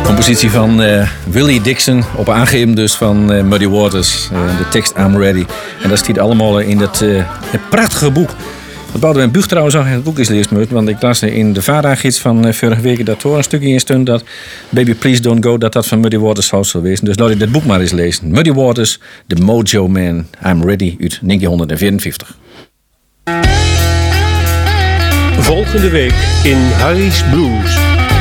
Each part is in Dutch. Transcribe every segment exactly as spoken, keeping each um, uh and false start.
Compositie van uh, Willie Dixon, op aangeven dus van uh, Muddy Waters. Uh, de tekst I'm Ready. En dat staat allemaal in het, uh, het prachtige boek. Dat Boudewijn Buug trouwens ook in het boek is lezen, want ik las in de Vara-gids van uh, vorige week dat er een stukje in stond dat Baby Please Don't Go, dat dat van Muddy Waters hout zou wezen. Dus laat ik dit boek maar eens lezen. Muddy Waters, The Mojo Man, I'm Ready uit negentien vierenvijftig. Volgende week in Harry's Blues.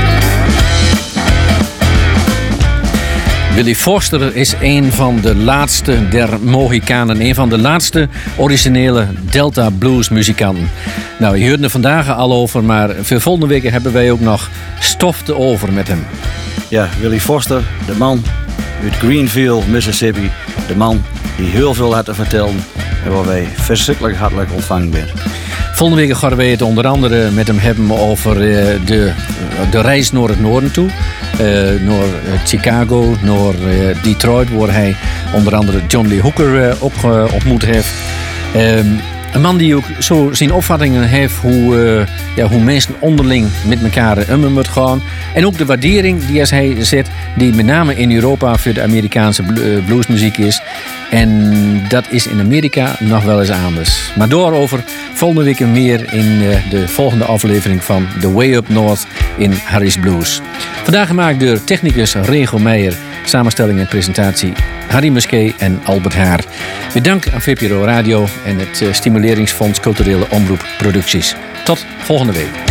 Willie Foster is een van de laatste der Mohikanen. Een van de laatste originele Delta Blues muzikanten. Nou, je hoorde er vandaag al over, maar voor volgende week hebben wij ook nog stof te over met hem. Ja, Willie Foster, de man uit Greenfield, Mississippi. De man die heel veel had te vertellen en waar wij verschrikkelijk hartelijk ontvangen zijn. Volgende week gaan wij het onder andere met hem hebben over uh, de, de reis naar het noorden toe. Uh, naar Chicago, naar uh, Detroit, waar hij onder andere John Lee Hooker uh, ook uh, ontmoet heeft. Um, een man die ook zo zijn opvattingen heeft hoe, uh, ja, hoe mensen onderling met elkaar om moeten gaan. En ook de waardering die als hij zet, die met name in Europa voor de Amerikaanse bluesmuziek is. En dat is in Amerika nog wel eens anders. Maar daarover volgende week meer in uh, de volgende aflevering van The Way Up North in Harry's Blues. Vandaag gemaakt door technicus Rego Meijer. Samenstelling en presentatie Harry Musquet en Albert Haar. Met dank aan V P R O Radio en het uh, Stimuleringsfonds Culturele Omroep Producties. Tot volgende week.